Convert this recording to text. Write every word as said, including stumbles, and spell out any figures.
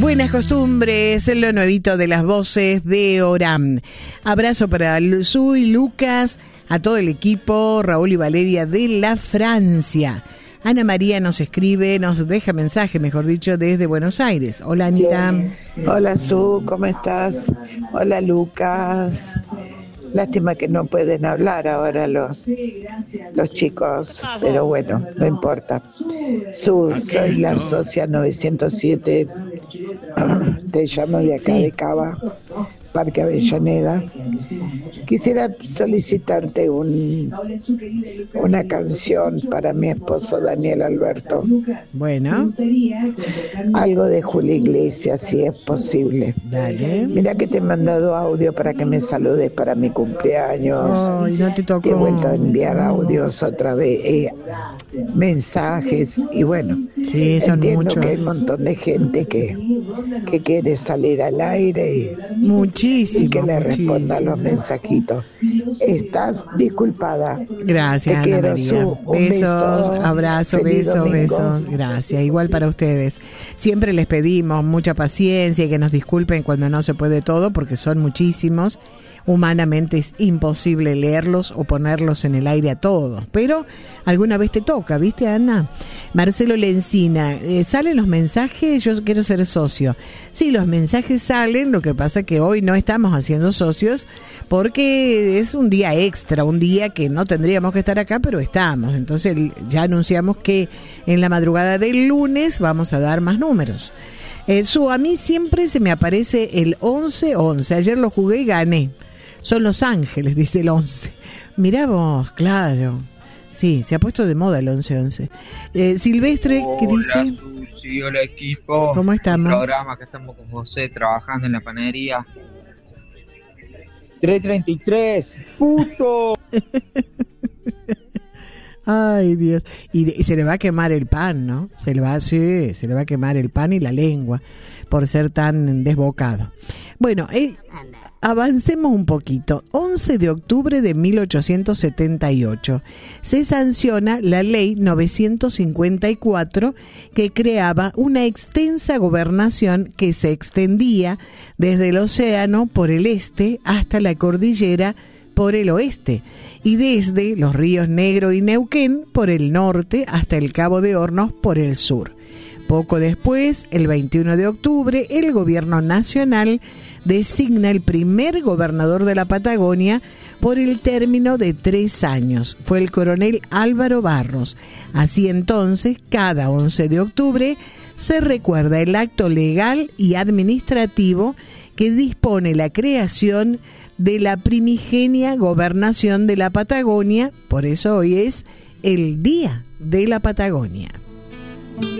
Buenas costumbres, lo nuevito de las voces de Oram. Abrazo para Su y Lucas, a todo el equipo, Raúl y Valeria de la Francia. Ana María nos escribe, nos deja mensaje, mejor dicho, desde Buenos Aires. Hola, Anita. Hola, Su, ¿cómo estás? Hola, Lucas. Lástima que no pueden hablar ahora los, los chicos, pero bueno, no importa. Su, soy la socia novecientos siete, te llamo de acá Sí. de Cava, Parque Avellaneda. Quisiera solicitarte un, una canción para mi esposo Daniel Alberto. Bueno, Algo de Julio Iglesias, si es posible. dale. Mira que te he mandado audio para que me saludes para mi cumpleaños. Ay, no te tocó. Te he vuelto a enviar audios otra vez, eh, mensajes, y bueno, Sí, son entiendo muchos. que hay un montón de gente que, que quiere salir al aire y, Muchísimo, y que le responda muchísimo. los mensajitos. Estás disculpada. Gracias, Te Ana quiero, María. Su. Un Besos, beso. abrazos, Feliz besos, domingo. besos. Gracias. Igual para ustedes. Siempre les pedimos mucha paciencia y que nos disculpen cuando no se puede todo, porque son muchísimos. Humanamente es imposible leerlos o ponerlos en el aire a todos, pero alguna vez te toca, ¿viste, Ana? Marcelo Lencina, eh, ¿salen los mensajes? Yo quiero ser socio. Sí, los mensajes salen, lo que pasa que hoy no estamos haciendo socios porque es un día extra, un día que no tendríamos que estar acá, pero estamos. Entonces ya anunciamos que en la madrugada del lunes vamos a dar más números. Eh, su, a mí siempre se me aparece el once once. Ayer lo jugué y gané. Son Los Ángeles, dice el once. Mirá vos, claro. Sí, se ha puesto de moda el once once. Eh, Silvestre, ¿qué dice? Hola, Susi, hola equipo. ¿Cómo estamos? Un programa que estamos con José trabajando en la panadería. tres treinta y tres, puto. Ay, Dios. Y, y se le va a quemar el pan, ¿no? Se le va, sí, se le va a quemar el pan y la lengua por ser tan desbocado. Bueno, eh, avancemos un poquito. once de octubre de mil ochocientos setenta y ocho se sanciona la ley novecientos cincuenta y cuatro que creaba una extensa gobernación que se extendía desde el océano por el este hasta la cordillera por el oeste y desde los ríos Negro y Neuquén por el norte hasta el Cabo de Hornos por el sur. Poco después, el veintiuno de octubre, el gobierno nacional designa el primer gobernador de la Patagonia por el término de tres años. Fue el coronel Álvaro Barros. Así entonces, cada once de octubre se recuerda el acto legal y administrativo que dispone la creación de la primigenia gobernación de la Patagonia. Por eso hoy es el Día de la Patagonia.